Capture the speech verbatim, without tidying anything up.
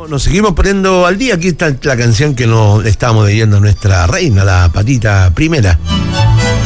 Nos seguimos poniendo al día. Aquí está la canción que nos estábamos leyendo a nuestra reina, la Patita Primera.